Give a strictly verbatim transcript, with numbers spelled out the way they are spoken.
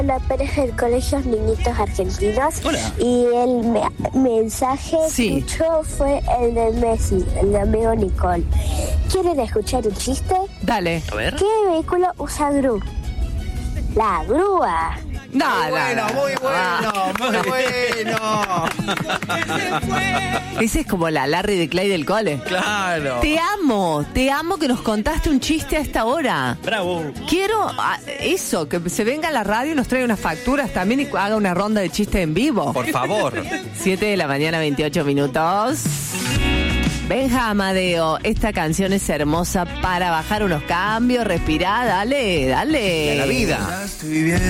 Ana Pérez del Colegio Niñitos Argentinos. Hola. Y el me- mensaje Sí. que escuchó fue el de Messi, el de amigo Nicole. ¿Quieren escuchar un chiste? Dale. A ver. ¿Qué vehículo usa Gru? La grúa. No, Muy no, bueno, no. muy bueno, muy bueno. Ese es como la Larry de Clay del cole. Claro. Te amo, te amo que nos contaste un chiste a esta hora. Bravo. Quiero ah, eso, que se venga a la radio y nos traiga unas facturas también y haga una ronda de chistes en vivo. Por favor. siete de la mañana, veintiocho minutos. Benja Amadeo, esta canción es hermosa para bajar unos cambios, respirar, dale, dale. La vida. Estoy bien.